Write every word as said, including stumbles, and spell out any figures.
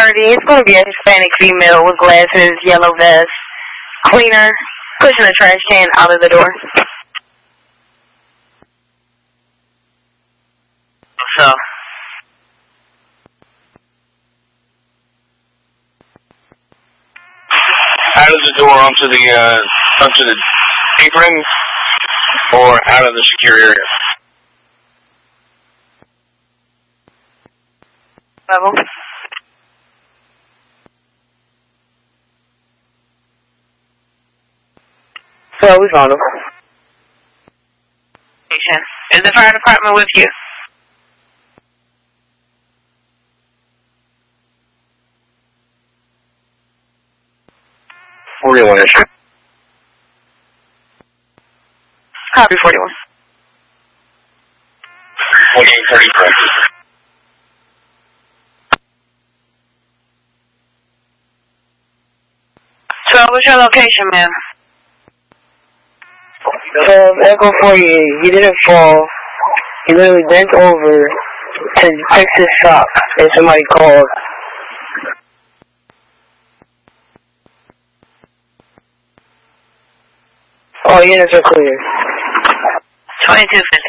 thirty. It's going to be a Hispanic female with glasses, yellow vest, cleaner, pushing a trash can out of the door. So. Out of the door onto the, uh, onto the apron, or out of the secure area? Level. So we found him. Is the fire department with you? forty-one issue. Copy forty-one. twenty-eight thirty, correct. So what's your location, ma'am? Um, Echo forty-eight, he didn't fall. He literally bent over to fix his sock, and somebody called. Oh, units are clear. twenty-two fifty.